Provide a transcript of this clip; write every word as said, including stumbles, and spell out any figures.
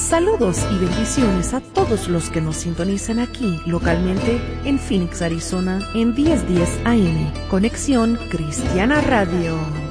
Saludos y bendiciones a todos los que nos sintonizan aquí localmente en Phoenix, Arizona, en diez diez A M. Conexión Cristiana Radio.